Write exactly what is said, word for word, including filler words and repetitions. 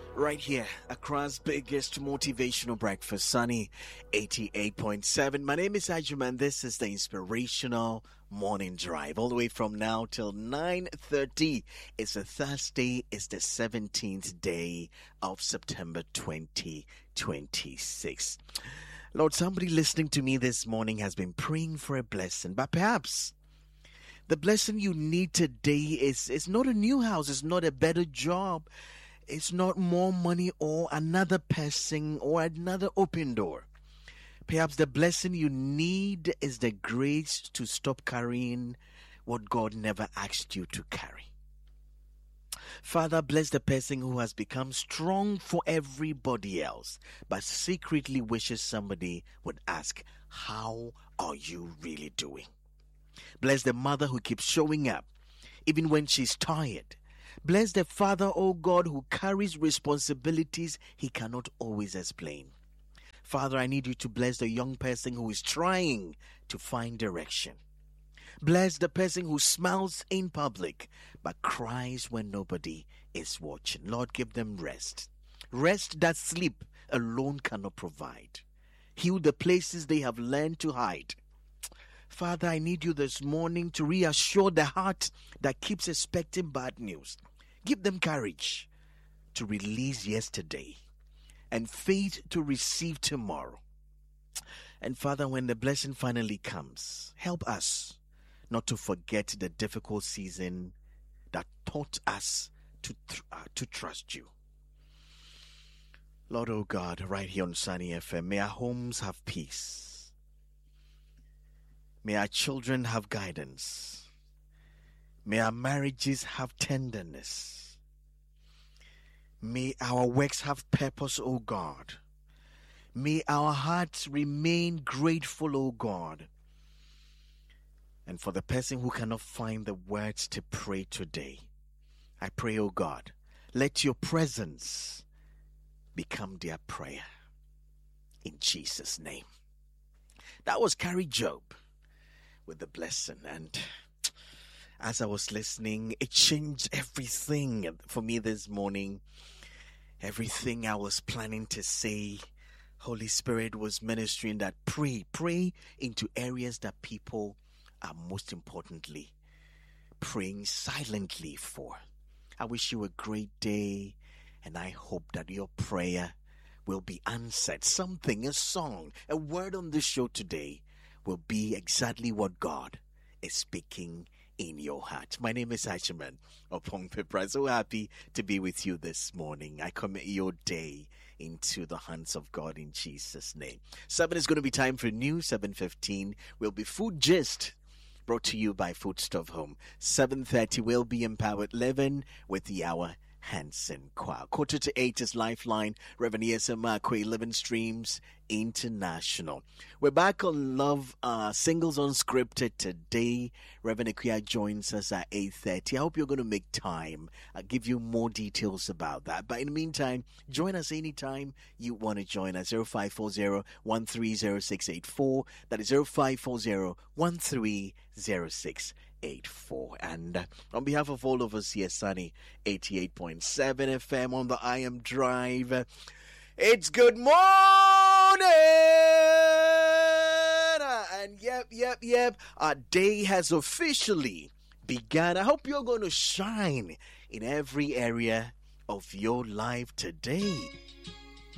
Right here, across biggest motivational breakfast, Sunny eighty-eight point seven. My name is Ajuman. This is the Inspirational Morning Drive. All the way from now till nine thirty. It's a Thursday. It's the seventeenth day of September twenty twenty-six. Lord, somebody listening to me this morning has been praying for a blessing, but perhaps the blessing you need today is, is not a new house. It's not a better job. It's not more money or another person or another open door. Perhaps the blessing you need is the grace to stop carrying what God never asked you to carry. Father, bless the person who has become strong for everybody else, but secretly wishes somebody would ask, how are you really doing? Bless the mother who keeps showing up, even when she's tired. Bless the father, oh God, who carries responsibilities he cannot always explain. Father, I need you to bless the young person who is trying to find direction. Bless the person who smiles in public but cries when nobody is watching. Lord, give them rest. Rest that sleep alone cannot provide. Heal the places they have learned to hide. Father, I need you this morning to reassure the heart that keeps expecting bad news. Give them courage to release yesterday and faith to receive tomorrow. And Father, when the blessing finally comes, help us not to forget the difficult season that taught us to, th- uh, to trust you. Lord, oh God, right here on Sunny F M, may our homes have peace. May our children have guidance. May our marriages have tenderness. May our works have purpose, O God. May our hearts remain grateful, O God. And for the person who cannot find the words to pray today, I pray, O God, let your presence become their prayer. In Jesus' name. That was Carrie Job with the blessing, and as I was listening, it changed everything for me this morning. Everything I was planning to say, Holy Spirit was ministering that pray, pray into areas that people are most importantly praying silently for. I wish you a great day, and I hope that your prayer will be answered. Something, a song, a word on the show today will be exactly what God is speaking in your heart. My name is Achiman Opong-Pipra. So happy to be with you this morning. I commit your day into the hands of God in Jesus' name. Seven is going to be time for news. seven fifteen will be Food Gist, brought to you by Foodstuff Home. seven thirty will be Empowered Living with the hour Hanson Kwa. Quarter to eight is Lifeline, Reverend Yesamakwe, Living Streams International. We're back on Love uh, Singles Unscripted today. Reverend Akuya joins us at eight thirty. I hope you're going to make time. I'll give you more details about that. But in the meantime, join us anytime you want to join us. zero five four zero, one three zero six eight four. That is zero five four zero, one three zero six eight four. And uh, on behalf of all of us here, Sunny eighty-eight point seven F M on the I Am Drive, uh, it's good morning! Uh, and yep, yep, yep, our day has officially begun. I hope you're going to shine in every area of your life today.